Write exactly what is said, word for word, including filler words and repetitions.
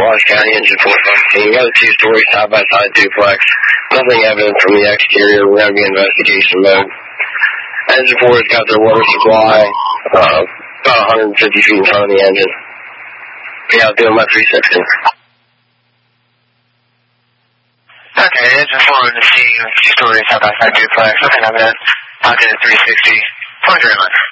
Wash County Engine four fifteen. Got a two-story side-by-side duplex. Nothing evident from the exterior. We're going to be in investigation mode. Engine four has got their water supply uh, about one hundred fifty feet in front of the engine. Yeah, I'll do my three sixty. Okay, Engine four on the scene, two-story side-by-side duplex. Nothing evident. I'll do the three sixty. Point very much.